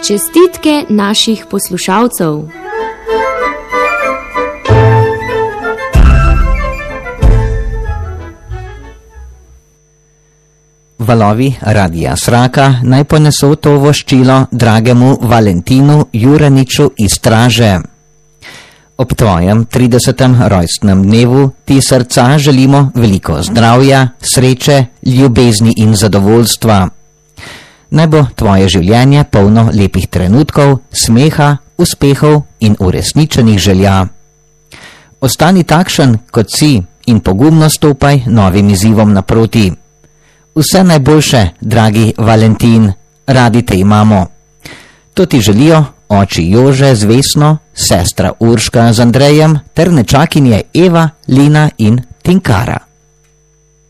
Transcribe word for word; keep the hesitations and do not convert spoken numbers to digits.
Čestitke naših poslušalcev. Valovi Radia Sraka naj poneso to voščilo dragemu Valentinu Juraniču iz Straže. Ob tvojem tridesetem rojstnem dnevu ti srca želimo veliko zdravja, sreče, ljubezni in zadovoljstva. Naj bo tvoje življenje polno lepih trenutkov, smeha, uspehov in uresničenih želja. Ostani takšen, kot si, in pogumno stopaj novim izzivom naproti. Vse najboljše, dragi Valentin, radi te imamo. To ti želijo oči Jože z Vesno, sestra Urška z Andrejem ter nečakinje Eva, Lina in Tinkara.